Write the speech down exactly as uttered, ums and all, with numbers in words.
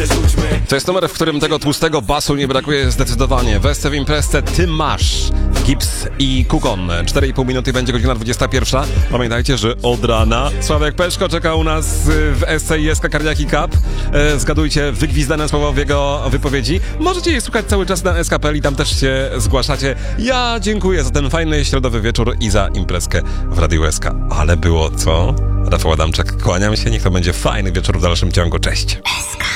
To jest numer, w którym tego tłustego basu nie brakuje zdecydowanie. W Esce w imprezce Ty masz Gips i Kukon. cztery i pół minuty będzie godzina dwudziesta pierwsza. Pamiętajcie, że od rana Sławek Peszko czeka u nas w Esce i Eska Cardiaki Cup. E, zgadujcie wygwizdane słowo w jego wypowiedzi. Możecie je słuchać cały czas na S K P L i tam też się zgłaszacie. Ja dziękuję za ten fajny środowy wieczór i za imprezkę w Radiu S K. Ale było co? Rafał Adamczak, kłaniam się. Niech to będzie fajny wieczór w dalszym ciągu. Cześć.